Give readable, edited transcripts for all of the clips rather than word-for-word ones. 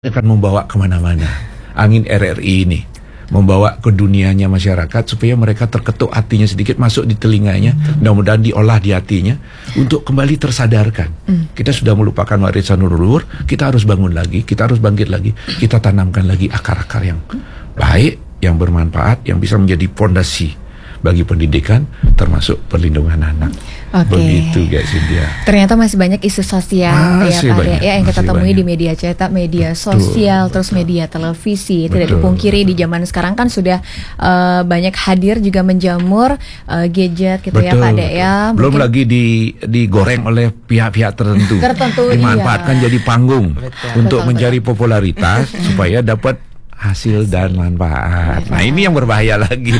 akan membawa kemana-mana. Angin RRI ini membawa ke dunianya masyarakat supaya mereka terketuk hatinya sedikit, masuk di telinganya, mudah-mudahan diolah di hatinya untuk kembali tersadarkan. Kita sudah melupakan warisan leluhur, kita harus bangun lagi, kita harus bangkit lagi, kita tanamkan lagi akar-akar yang baik, yang bermanfaat, yang bisa menjadi fondasi bagi pendidikan, termasuk perlindungan anak. Begitu guys, Cynthia. Ternyata masih banyak isu sosial ya Pak Dek, ya yang kita temui di media cetak, media sosial, terus media televisi. Tidak dipungkiri di zaman sekarang kan sudah banyak hadir juga menjamur gadget gitu ya Pak Dek ya. Belum lagi digoreng oleh pihak-pihak tertentu. Dimanfaatkan jadi panggung untuk mencari popularitas supaya dapat hasil dan manfaat. Nah, ini yang berbahaya lagi.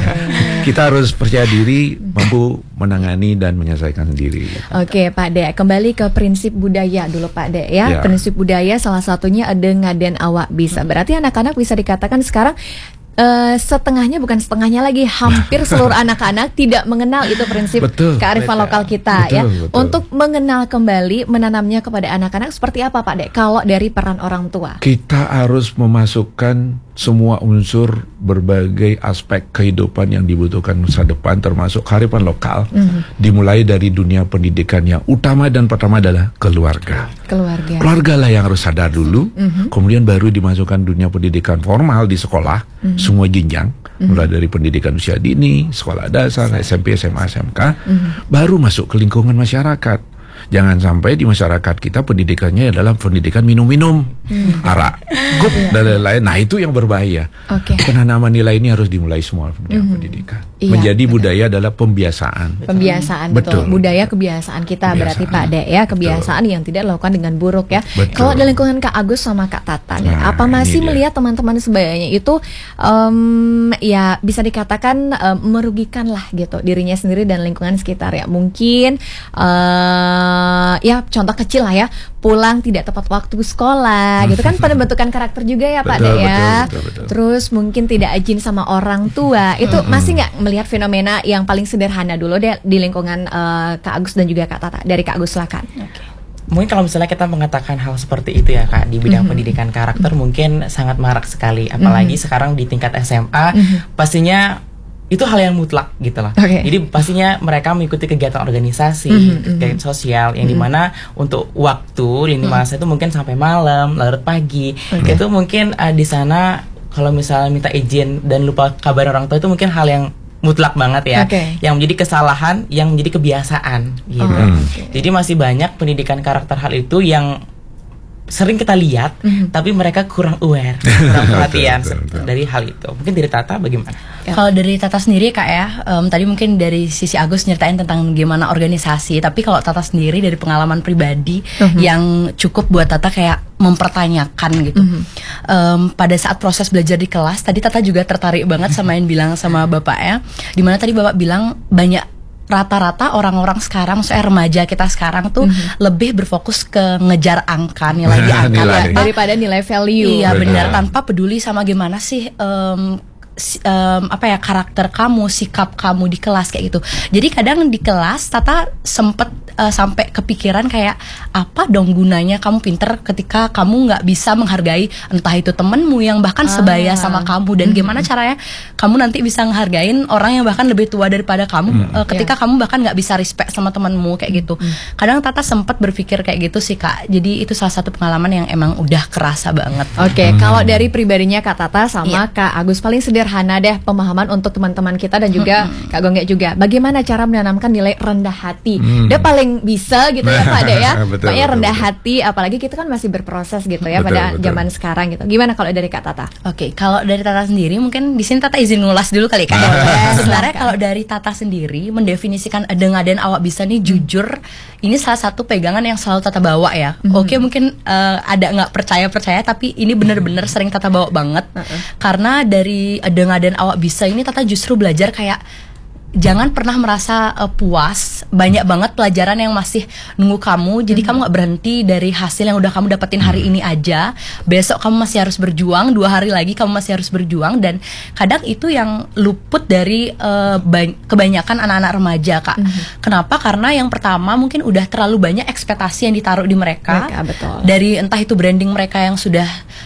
Kita harus percaya diri, mampu menangani dan menyelesaikan sendiri. Oke Pak Dek, kembali ke prinsip budaya dulu Pak Dek ya. Prinsip budaya salah satunya ada ngaden awak bisa. Berarti anak-anak bisa dikatakan sekarang setengahnya, bukan setengahnya lagi, hampir seluruh anak-anak tidak mengenal itu prinsip kearifan lokal kita ya. Untuk mengenal kembali, menanamnya kepada anak-anak seperti apa Pak Dek kalau dari peran orang tua? Kita harus memasukkan semua unsur berbagai aspek kehidupan yang dibutuhkan masa depan, termasuk kearifan lokal. Dimulai dari dunia pendidikan yang utama dan pertama adalah keluarga. Keluarga lah yang harus sadar dulu, kemudian baru dimasukkan dunia pendidikan formal di sekolah, semua jenjang, mulai dari pendidikan usia dini, sekolah dasar, SMP, SMA, SMK, baru masuk ke lingkungan masyarakat. Jangan sampai di masyarakat kita pendidikannya adalah pendidikan minum-minum, arak, gup, dan lain-lain. Nah, itu yang berbahaya. Penanaman nilai ini harus dimulai semua pendidikan. Menjadi budaya adalah pembiasaan. Betul. Budaya kebiasaan kita berarti Pak Dek ya, kebiasaan yang tidak dilakukan dengan buruk ya. Kalau di lingkungan Kak Agus sama Kak Tata, apa masih melihat teman-teman sebayanya itu ya bisa dikatakan merugikan lah gitu dirinya sendiri dan lingkungan sekitar ya. Mungkin ya contoh kecil lah ya, pulang tidak tepat waktu sekolah gitu kan, pembentukan karakter juga ya Pak Dek ya. Terus mungkin tidak izin sama orang tua. Itu masih nggak melihat fenomena yang paling sederhana dulu deh di lingkungan Kak Agus dan juga Kak Tata? Dari Kak Agus silakan. Mungkin kalau misalnya kita mengatakan hal seperti itu ya Kak, di bidang pendidikan karakter mungkin sangat marak sekali. Apalagi sekarang di tingkat SMA, pastinya itu hal yang mutlak gitu lah. Jadi pastinya mereka mengikuti kegiatan organisasi, kegiatan sosial yang dimana untuk waktu lini masa itu mungkin sampai malam, larut pagi. Itu mungkin di sana kalau misalnya minta izin dan lupa kabar orang tua itu mungkin hal yang mutlak banget ya, yang menjadi kesalahan, yang menjadi kebiasaan gitu. Jadi masih banyak pendidikan karakter hal itu yang sering kita lihat, tapi mereka kurang aware, kurang perhatian dari hal itu. Mungkin dari Tata bagaimana? Kalau dari Tata sendiri Kak ya, tadi mungkin dari sisi Agus nyeritain tentang gimana organisasi, tapi kalau Tata sendiri dari pengalaman pribadi yang cukup buat Tata kayak mempertanyakan gitu. Pada saat proses belajar di kelas, tadi Tata juga tertarik banget sama yang bilang sama bapaknya, dimana tadi bapak bilang banyak rata-rata orang-orang sekarang, maksudnya remaja kita sekarang tuh lebih berfokus ke ngejar angka, nilai di angka daripada nilai value. Iya benar, tanpa peduli sama gimana sih apa ya karakter kamu, sikap kamu di kelas kayak gitu. Jadi kadang di kelas Tata sempet sampai kepikiran kayak apa dong gunanya kamu pinter ketika kamu nggak bisa menghargai entah itu temenmu yang bahkan sebaya sama kamu, dan gimana caranya kamu nanti bisa ngehargain orang yang bahkan lebih tua daripada kamu ketika kamu bahkan nggak bisa respect sama temenmu kayak gitu. Kadang Tata sempat berpikir kayak gitu sih Kak. Jadi itu salah satu pengalaman yang emang udah kerasa banget. Kalau dari pribadinya Kak Tata sama Kak Agus, paling sederhana deh pemahaman untuk teman-teman kita dan juga Kak Gongge juga. Bagaimana cara menanamkan nilai rendah hati? Dia paling bisa gitu ya Pak Dek ya. Pokoknya rendah hati, apalagi kita kan masih berproses gitu ya pada zaman sekarang gitu. Gimana kalau dari Kak Tata? Kalau dari Tata sendiri mungkin di sini Tata izin ngulas dulu kali Kak. Sebenarnya kalau dari Tata sendiri mendefinisikan ngaden awak bisa nih, jujur ini salah satu pegangan yang selalu Tata bawa ya. Mungkin ada nggak percaya tapi ini bener-bener sering Tata bawa banget. Karena dari ngaden awak bisa ini Tata justru belajar kayak jangan pernah merasa puas. Banyak banget pelajaran yang masih nunggu kamu. Jadi kamu gak berhenti dari hasil yang udah kamu dapetin hari ini aja. Besok kamu masih harus berjuang, 2 hari lagi kamu masih harus berjuang. Dan kadang itu yang luput dari kebanyakan anak-anak remaja, Kak. Kenapa? Karena yang pertama mungkin udah terlalu banyak ekspektasi yang ditaruh di mereka. Betul. Dari entah itu branding mereka yang sudah